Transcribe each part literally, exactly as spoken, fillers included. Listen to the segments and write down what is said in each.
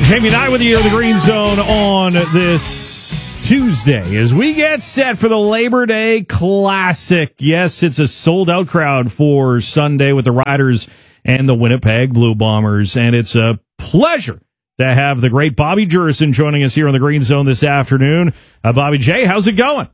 Jamie and I with you in the Green Zone on this Tuesday as we get set for the Labor Day Classic. Yes, it's a sold-out crowd for Sunday with the Riders and the Winnipeg Blue Bombers, and it's a pleasure to have the great Bobby Jurison joining us here on the Green Zone this afternoon. Uh, Bobby J, how's it going?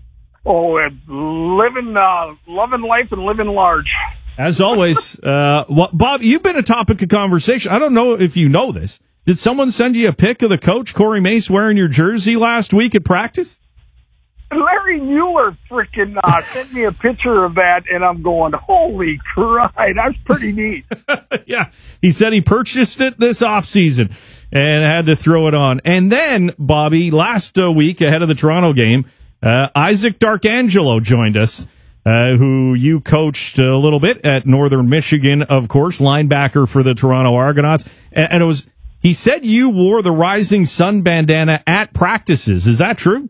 Oh, uh, living, uh, loving life and living large. As always, uh, well, Bob, you've been a topic of conversation. I don't know if you know this. Did someone send you a pic of the coach, Corey Mace, wearing your jersey last week at practice? Larry Mueller freaking uh, sent me a picture of that, and I'm going, holy crap, that's pretty neat. Yeah, he said he purchased it this offseason and had to throw it on. And then, Bobby, last uh, week ahead of the Toronto game, uh, Isaac Darkangelo joined us, uh, who you coached a little bit at Northern Michigan, of course, linebacker for the Toronto Argonauts. And, and it was... He said you wore the Rising Sun bandana at practices. Is that true?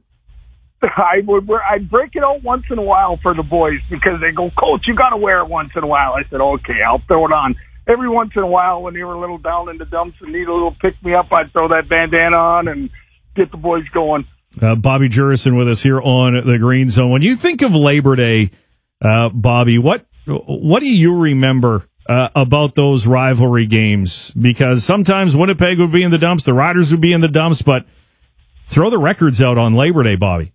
I would wear, I'd break it out once in a while for the boys because they go, Coach, you got to wear it once in a while. I said, okay, I'll throw it on. Every once in a while when they were a little down in the dumps and need a little pick-me-up, I'd throw that bandana on and get the boys going. Uh, Bobby Jurison with us here on the Green Zone. When you think of Labor Day, uh, Bobby, what what do you remember Uh, about those rivalry games? Because sometimes Winnipeg would be in the dumps, the Riders would be in the dumps, but throw the records out on Labor Day, Bobby.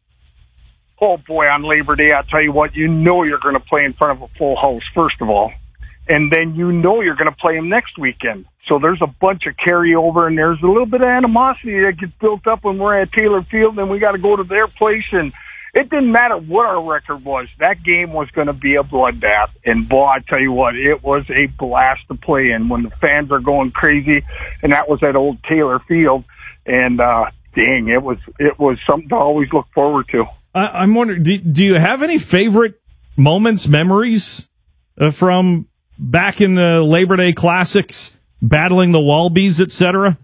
Oh, boy, on Labor Day, I'll tell you what, you know you're going to play in front of a full house, first of all. And then you know you're going to play them next weekend. So there's a bunch of carryover, and there's a little bit of animosity that gets built up when we're at Taylor Field, and we got to go to their place, and it didn't matter what our record was. That game was going to be a bloodbath. And, boy, I tell you what, it was a blast to play in when the fans are going crazy. And that was at old Taylor Field. And, uh, dang, it was it was something to always look forward to. I, I'm wondering, do, do you have any favorite moments, memories uh, from back in the Labor Day Classics, battling the Wallabies, et cetera?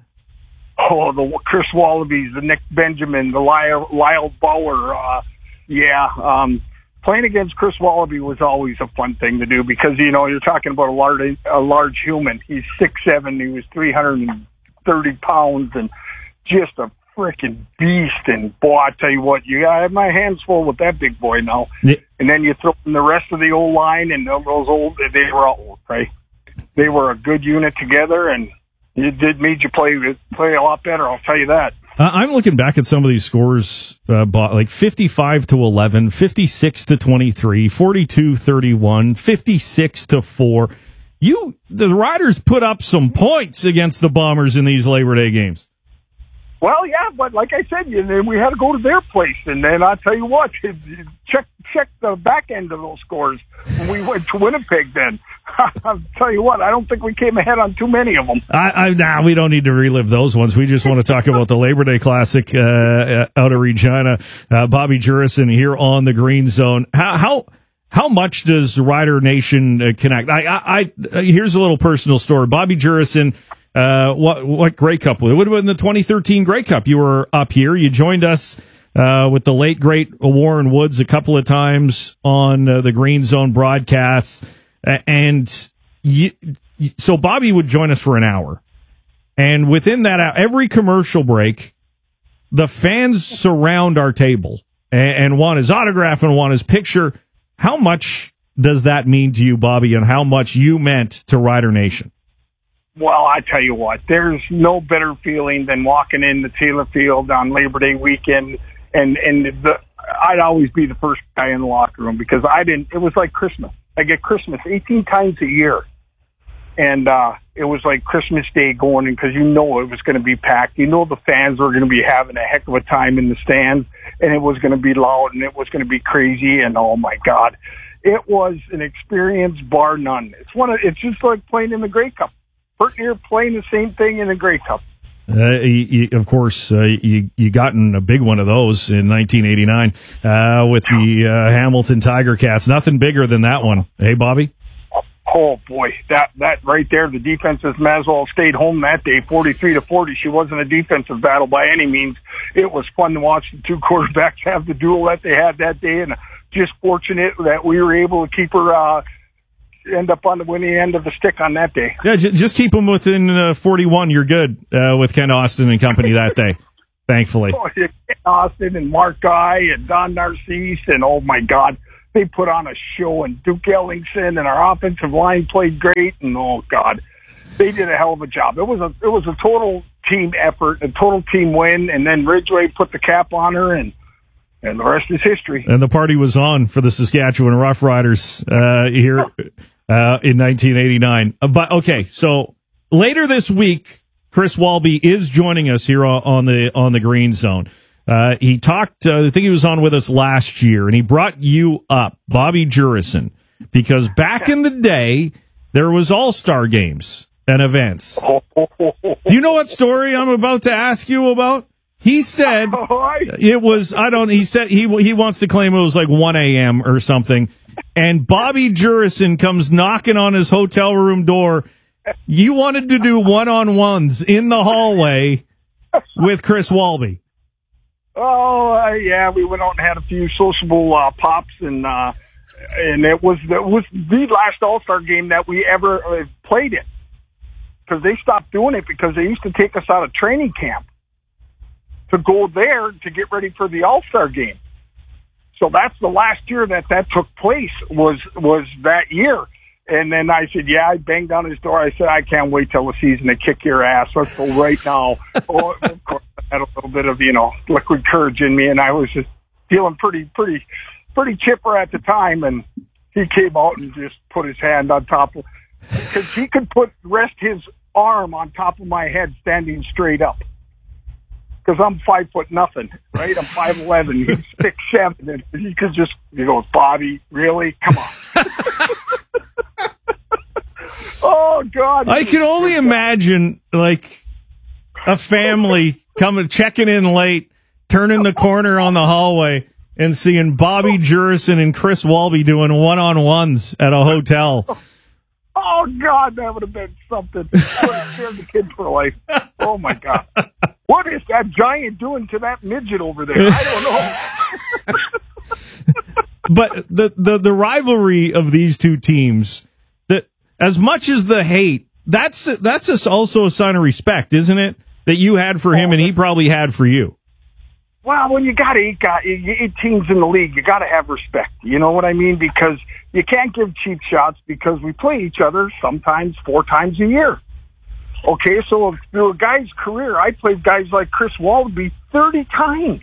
Oh, the Chris Wallabies, the Nick Benjamin, the Lyle, Lyle Bauer, uh, Yeah, um, playing against Chris Wallaby was always a fun thing to do because, you know, you're talking about a large, a large human. He's six seven, he was three hundred thirty pounds, and just a freaking beast. And, boy, I tell you what, you I have my hands full with that big boy now. Yeah. And then you throw in the rest of the old line, and those old, they were all old, right? They were a good unit together, and it did made you play, play a lot better, I'll tell you that. Uh, I'm looking back at some of these scores, uh, like fifty-five to eleven, fifty-six to twenty-three, forty-two thirty-one, fifty-six to four. You, the Riders put up some points against the Bombers in these Labor Day games. Well, yeah, but like I said, you know, we had to go to their place, and then I'll tell you what, check check the back end of those scores when we went to Winnipeg then. I'll tell you what, I don't think we came ahead on too many of them. I, I, nah, we don't need to relive those ones. We just want to talk about the Labor Day Classic uh, out of Regina. Uh, Bobby Jurison here on the Green Zone. How how, how much does Rider Nation uh, connect? I, I, I here's a little personal story. Bobby Jurison, uh, what what Grey Cup? It would have been the twenty thirteen Grey Cup. You were up here. You joined us uh, with the late great Warren Woods a couple of times on uh, the Green Zone broadcasts. And you, so Bobby would join us for an hour. And within that hour, every commercial break, the fans surround our table and, and want his autograph and want his picture. How much does that mean to you, Bobby, and how much you meant to Rider Nation? Well, I tell you what, there's no better feeling than walking into Taylor Field on Labor Day weekend. And, and the, I'd always be the first guy in the locker room because I didn't, it was like Christmas. I get Christmas eighteen times a year. And uh, it was like Christmas Day going in because you know it was going to be packed. You know the fans were going to be having a heck of a time in the stands, and it was going to be loud, and it was going to be crazy, and oh, my God. It was an experience bar none. It's one of, it's just like playing in the Grey Cup. We're here playing the same thing in the Grey Cup. Uh, you, of course, uh, you you gotten a big one of those in nineteen eighty-nine uh, with the uh, Hamilton Tiger Cats. Nothing bigger than that one. Hey, Bobby? Oh, boy. That that right there, the defenses might as well have stayed home that day, forty-three to forty. She wasn't a defensive battle by any means. It was fun to watch the two quarterbacks have the duel that they had that day, and just fortunate that we were able to keep her uh, end up on the winning end of the stick on that day. Yeah, j- just keep them within uh, forty-one. You're good uh, with Ken Austin and company that day, thankfully. Oh, Ken Austin and Mark Guy and Don Narcisse, and oh my God, they put on a show. And Duke Ellingson and our offensive line played great. And oh God, they did a hell of a job. It was a it was a total team effort, a total team win. And then Ridgway put the cap on her, and and the rest is history. And the party was on for the Saskatchewan Roughriders uh, here uh, in nineteen eighty-nine. Uh, but okay, so later this week, Chris Walby is joining us here on, on the on the Green Zone. Uh, he talked. Uh, I think he was on with us last year, and he brought you up, Bobby Jurison, because back in the day there was All-Star games and events. Do you know what story I'm about to ask you about? He said it was, I don't, he said he he wants to claim it was like one a.m. or something, and Bobby Jurison comes knocking on his hotel room door. You wanted to do one-on-ones in the hallway with Chris Walby. Oh, uh, yeah, we went out and had a few sociable uh, pops, and uh, and it was, it was the last All-Star game that we ever uh, played in, because they stopped doing it because they used to take us out of training camp to go there to get ready for the All-Star game. So that's the last year that that took place, was was that year. And then I said, yeah, I banged on his door. I said, I can't wait till the season to kick your ass. Let's go right now. Oh, of course, I had a little bit of, you know, liquid courage in me, and I was just feeling pretty, pretty, pretty chipper at the time. And he came out and just put his hand on top of, because he could put, rest his arm on top of my head standing straight up. Because I'm five foot nothing, right? I'm five eleven. He's six seven, and he could just, he goes, Bobby, really? Come on. Oh God! I can only imagine like a family coming, checking in late, turning the corner on the hallway, and seeing Bobby Jurison and Chris Walby doing one-on-ones at a hotel. Oh God, that would have been something. Would have scared the kid for life. Oh my God! What is that giant doing to that midget over there? I don't know. But the, the the rivalry of these two teams, that as much as the hate, that's that's also a sign of respect, isn't it? That you had for him and he probably had for you. Well, when you got eight, got eight teams in the league, you got to have respect. You know what I mean? Because you can't give cheap shots, because we play each other sometimes four times a year. Okay, so through a guy's career, I played guys like Chris Walby thirty times.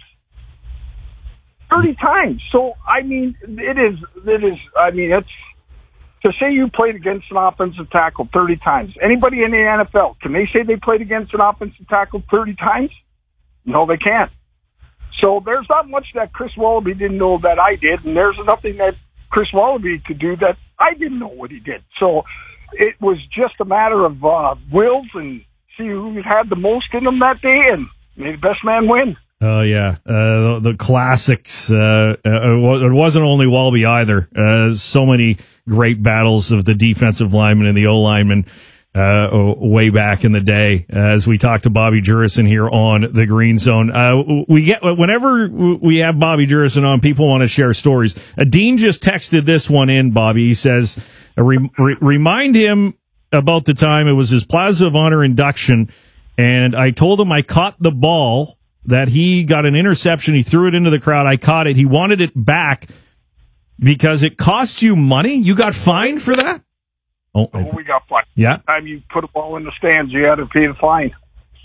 thirty times. So, I mean, it is, it is, I mean, it's, to say you played against an offensive tackle thirty times. Anybody in the N F L, can they say they played against an offensive tackle thirty times? No, they can't. So there's not much that Chris Wallaby didn't know that I did, and there's nothing that Chris Wallaby could do that I didn't know what he did. So it was just a matter of uh, wills and see who had the most in them that day, and may the best man win. Oh, yeah. Uh, the, the classics. Uh, it wasn't only Walby either. Uh, so many great battles of the defensive linemen and the O-linemen uh, way back in the day. Uh, as we talk to Bobby Jurison here on the Green Zone, uh, we get whenever we have Bobby Jurison on, people want to share stories. Uh, Dean just texted this one in, Bobby. He says, uh, re- re- remind him about the time it was his Plaza of Honor induction, and I told him I caught the ball, that he got an interception. He threw it into the crowd. I caught it. He wanted it back because it cost you money. You got fined for that? Oh, oh we got fined. Yeah. Every time you put a ball in the stands, you had to pay the fine.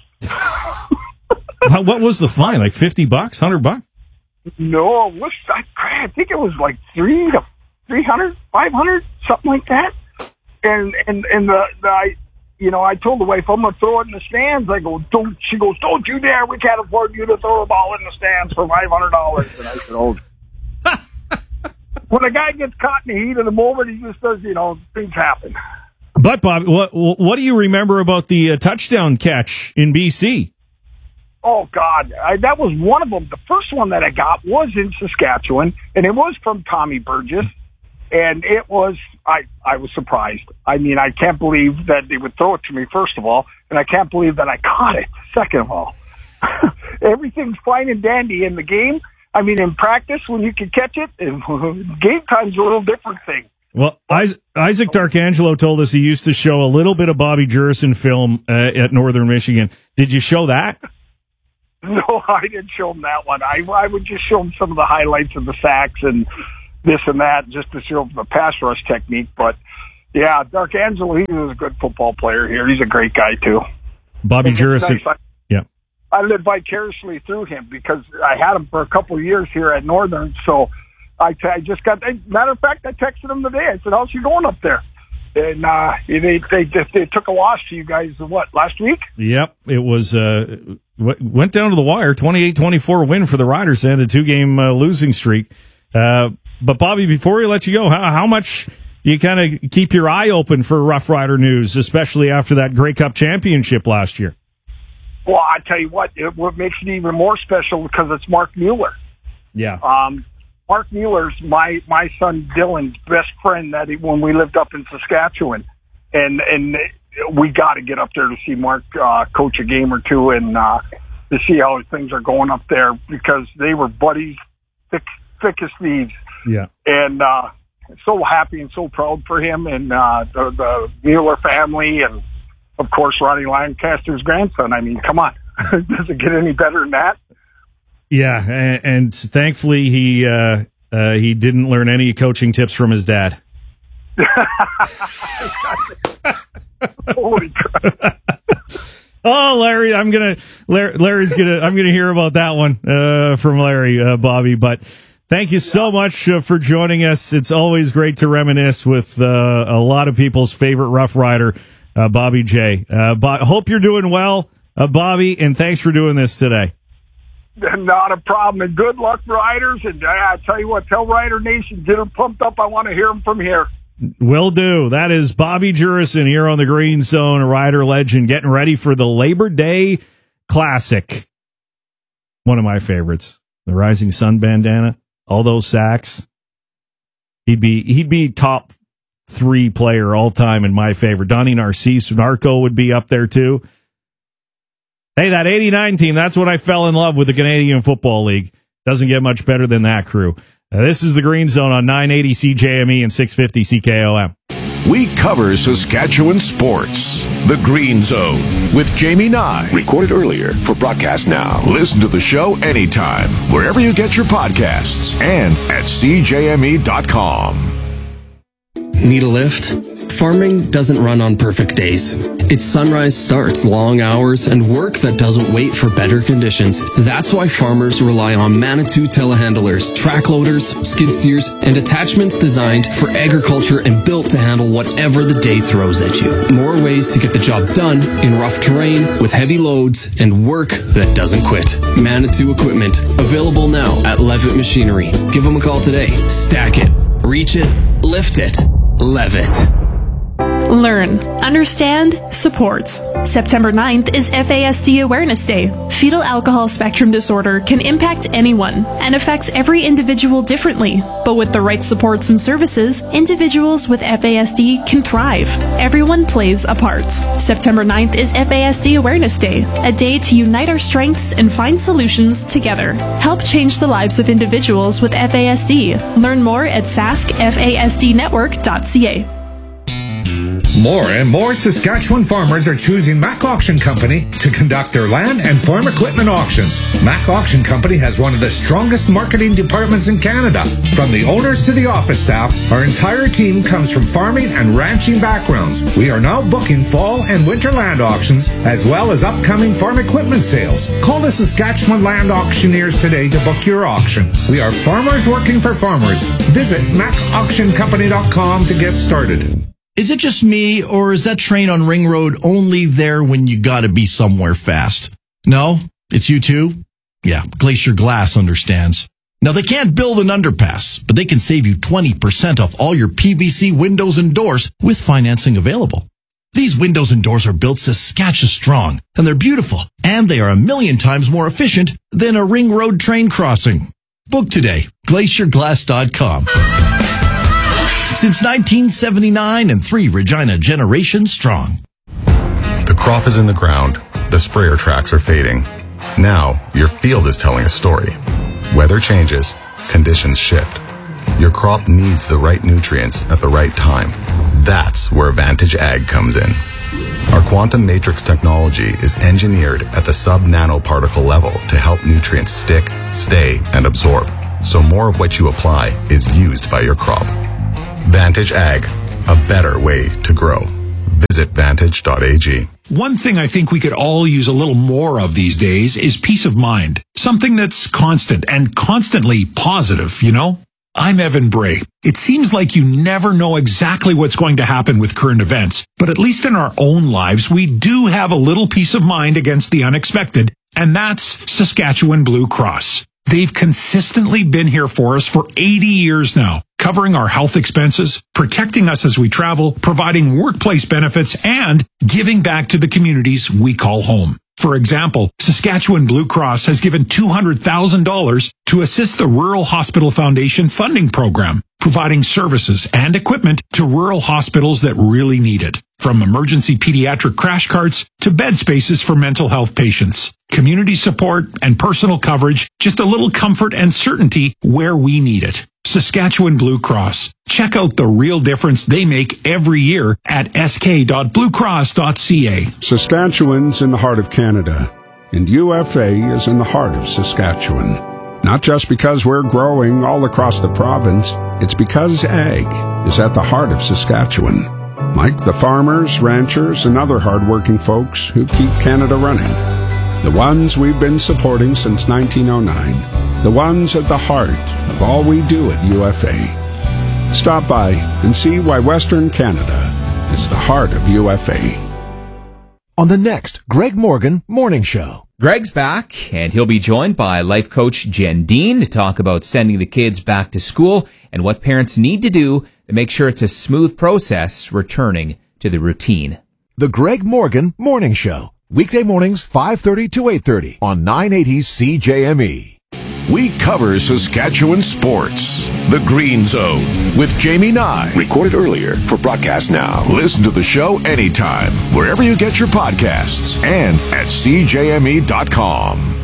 What was the fine? Like fifty bucks, hundred bucks? No, it was, I, I think it was like three to three hundred, five hundred, something like that. And and and the, the I. You know, I told the wife, I'm going to throw it in the stands. I go, don't, she goes, don't you dare. We can't afford you to throw a ball in the stands for five hundred dollars. And I said, oh. When a guy gets caught in the heat of the moment, he just does, you know, things happen. But, Bob, what, what do you remember about the uh, touchdown catch in B C? Oh, God. I, that was one of them. The first one that I got was in Saskatchewan, and it was from Tommy Burgess. And it was, I, I was surprised. I mean, I can't believe that they would throw it to me, first of all, and I can't believe that I caught it, second of all. Everything's fine and dandy in the game. I mean, in practice, when you can catch it, and game time's a little different thing. Well, Isaac D'Arcangelo told us he used to show a little bit of Bobby Jurison film uh, at Northern Michigan. Did you show that? No, I didn't show him that one. I, I would just show him some of the highlights of the sacks and this and that, just to show the pass rush technique. But, yeah, D'Arcangelo, he was a good football player here. He's a great guy, too. Bobby Jurison. Nice. Yeah. I lived vicariously through him because I had him for a couple of years here at Northern. So I, t- I just got, matter of fact, I texted him today. I said, how's you going up there? And uh, they, they just they took a loss to you guys, what, last week? Yep. It was, uh, went down to the wire, twenty-eight twenty-four win for the Riders to end a two-game uh, losing streak. Uh, but, Bobby, before we let you go, how, how much you kind of keep your eye open for Rough Rider news, especially after that Grey Cup championship last year? Well, I tell you what, it, what makes it even more special because it's Mark Mueller. Yeah. Um, Mark Mueller's my, my son Dylan's best friend that he, when we lived up in Saskatchewan. And, and we got to get up there to see Mark uh, coach a game or two and uh, to see how things are going up there because they were buddies, thick, thick as thieves. Yeah. And uh, so happy and so proud for him and uh, the, the Mueller family and, of course, Ronnie Lancaster's grandson. I mean, come on. Does it get any better than that? Yeah, and, and thankfully he uh, uh, he didn't learn any coaching tips from his dad. Holy crap! Oh, Larry, I'm gonna Larry, Larry's gonna I'm gonna hear about that one uh, from Larry, uh, Bobby. But thank you so much uh, for joining us. It's always great to reminisce with uh, a lot of people's favorite Rough Rider, uh, Bobby J. Uh, Bo- hope you're doing well, uh, Bobby, and thanks for doing this today. Not a problem, and good luck, Riders. And I tell you what, tell Rider Nation, get them pumped up. I want to hear them from here. Will do. That is Bobby Jurison here on the Green Zone, a Rider legend, getting ready for the Labor Day Classic. One of my favorites, the Rising Sun bandana, all those sacks. He'd be he'd be top three player all time in my favor. Donnie Narcisse, Narco would be up there too. Hey, that eighty-nine team, that's when I fell in love with the Canadian Football League. Doesn't get much better than that crew. Now, this is the Green Zone on nine eighty C J M E and six fifty C K O M. We cover Saskatchewan sports. The Green Zone with Jamie Nye. Recorded earlier for broadcast now. Listen to the show anytime, wherever you get your podcasts and at C J M E dot com. Need a lift? Farming doesn't run on perfect days. Its sunrise starts, long hours, and work that doesn't wait for better conditions. That's why farmers rely on Manitou telehandlers, track loaders, skid steers, and attachments designed for agriculture and built to handle whatever the day throws at you. More ways to get the job done in rough terrain with heavy loads and work that doesn't quit. Manitou equipment, available now at Levitt Machinery. Give them a call today. Stack it, reach it, lift it, Levitt. Learn, understand, support. September ninth is F A S D Awareness Day. Fetal alcohol spectrum disorder can impact anyone and affects every individual differently. But with the right supports and services, individuals with F A S D can thrive. Everyone plays a part. September ninth is F A S D Awareness Day, a day to unite our strengths and find solutions together. Help change the lives of individuals with F A S D. Learn more at sask f a s d network dot c a. More and more Saskatchewan farmers are choosing Mac Auction Company to conduct their land and farm equipment auctions. Mac Auction Company has one of the strongest marketing departments in Canada. From the owners to the office staff, our entire team comes from farming and ranching backgrounds. We are now booking fall and winter land auctions, as well as upcoming farm equipment sales. Call the Saskatchewan Land Auctioneers today to book your auction. We are farmers working for farmers. Visit mac auction company dot com to get started. Is it just me, or is that train on Ring Road only there when you gotta be somewhere fast? No? It's you too? Yeah, Glacier Glass understands. Now, they can't build an underpass, but they can save you twenty percent off all your P V C windows and doors with financing available. These windows and doors are built Saskatchewan strong, and they're beautiful, and they are a million times more efficient than a Ring Road train crossing. Book today, glacier glass dot com. Since nineteen seventy-nine and three Regina generations strong. The crop is in the ground. The sprayer tracks are fading. Now, your field is telling a story. Weather changes. Conditions shift. Your crop needs the right nutrients at the right time. That's where Vantage Ag comes in. Our quantum matrix technology is engineered at the sub-nanoparticle level to help nutrients stick, stay, and absorb, so more of what you apply is used by your crop. Vantage Ag, a better way to grow. Visit vantage dot a g. One thing I think we could all use a little more of these days is peace of mind. Something that's constant and constantly positive, you know? I'm Evan Bray. It seems like you never know exactly what's going to happen with current events, but at least in our own lives, we do have a little peace of mind against the unexpected, and that's Saskatchewan Blue Cross. They've consistently been here for us for eighty years now, covering our health expenses, protecting us as we travel, providing workplace benefits, and giving back to the communities we call home. For example, Saskatchewan Blue Cross has given two hundred thousand dollars to assist the Rural Hospital Foundation funding program, providing services and equipment to rural hospitals that really need it. From emergency pediatric crash carts to bed spaces for mental health patients, community support and personal coverage, just a little comfort and certainty where we need it. Saskatchewan Blue Cross. Check out the real difference they make every year at s k dot blue cross dot c a. Saskatchewan's in the heart of Canada, and U F A is in the heart of Saskatchewan. Not just because we're growing all across the province, it's because ag is at the heart of Saskatchewan. Like the farmers, ranchers, and other hardworking folks who keep Canada running. The ones we've been supporting since nineteen oh nine. The ones at the heart of all we do at U F A. Stop by and see why Western Canada is the heart of U F A. On the next Greg Morgan Morning Show. Greg's back, and he'll be joined by life coach Jen Dean to talk about sending the kids back to school and what parents need to do to make sure it's a smooth process returning to the routine. The Greg Morgan Morning Show. Weekday mornings, five thirty to eight thirty on nine eighty C J M E. We cover Saskatchewan sports. The Green Zone with Jamie Nye. Recorded earlier for broadcast now. Listen to the show anytime, wherever you get your podcasts, and at c j m e dot com.